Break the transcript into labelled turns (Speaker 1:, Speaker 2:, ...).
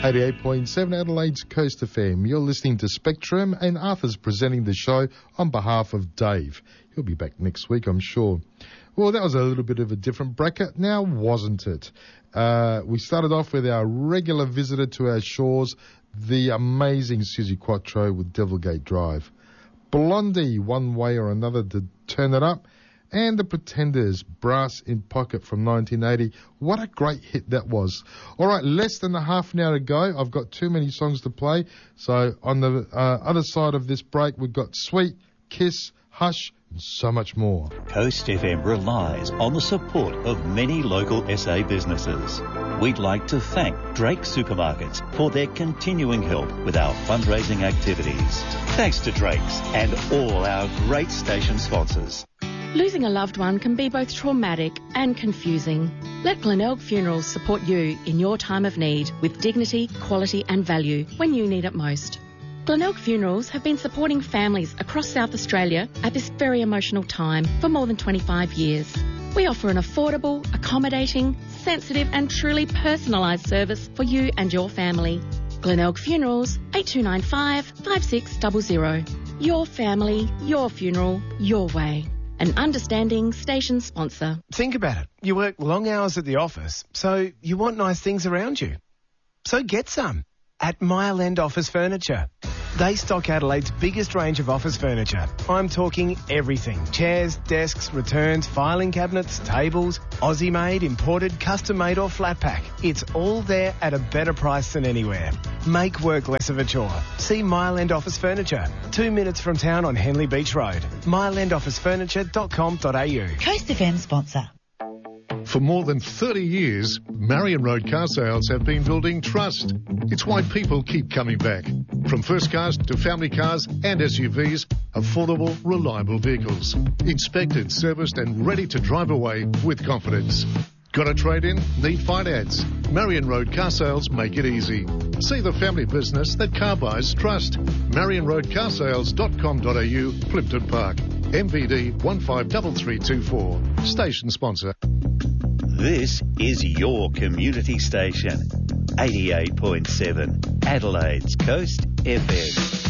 Speaker 1: 88.7 Adelaide's Coast FM. You're listening to Spectrum, and Arthur's presenting the show on behalf of Dave. He'll be back next week, I'm sure. Well, that was a little bit of a different bracket now, wasn't it? We started off with our regular visitor to our shores, the amazing Suzi Quatro with Devilgate Drive. Blondie, One Way or Another to Turn It Up. And the Pretenders, Brass in Pocket from 1980. What a great hit that was. All right, less than a half an hour to go. I've got too many songs to play. So on the other side of this break, we've got Sweet, Kiss, Hush, and so much more.
Speaker 2: Coast FM relies on the support of many local SA businesses. We'd like to thank Drake Supermarkets for their continuing help with our fundraising activities. Thanks to Drake's and all our great station sponsors.
Speaker 3: Losing a loved one can be both traumatic and confusing. Let Glenelg Funerals support you in your time of need with dignity, quality and value when you need it most. Glenelg Funerals have been supporting families across South Australia at this very emotional time for more than 25 years. We offer an affordable, accommodating, sensitive and truly personalised service for you and your family. Glenelg Funerals, 8295 5600. Your family, your funeral, your way. An understanding station sponsor.
Speaker 4: Think about it. You work long hours at the office, so you want nice things around you. So get some at Mile End Office Furniture. They stock Adelaide's biggest range of office furniture. I'm talking everything. Chairs, desks, returns, filing cabinets, tables, Aussie-made, imported, custom-made or flat pack. It's all there at a better price than anywhere. Make work less of a chore. See Mile End Office Furniture, 2 minutes from town on Henley Beach Road. mileendofficefurniture.com.au.
Speaker 5: Coast FM sponsor.
Speaker 6: For more than 30 years, Marion Road Car Sales have been building trust. It's why people keep coming back. From first cars to family cars and SUVs, affordable, reliable vehicles. Inspected, serviced and ready to drive away with confidence. Got a trade-in? Need finance? Marion Road Car Sales make it easy. See the family business that car buyers trust. MarionRoadCarsales.com.au, Plimpton Park. MVD 153324. Station sponsor.
Speaker 2: This is your community station. 88.7 Adelaide's Coast FM.